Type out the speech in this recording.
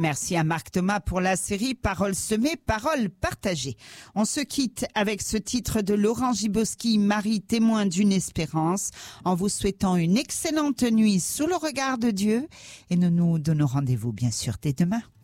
Merci à Marc Thomas pour la série Paroles semées, paroles partagées. On se quitte avec ce titre de Laurent Giboski, Marie témoin d'une espérance, en vous souhaitant une excellente nuit sous le regard de Dieu. Et nous nous donnons rendez-vous bien sûr dès demain.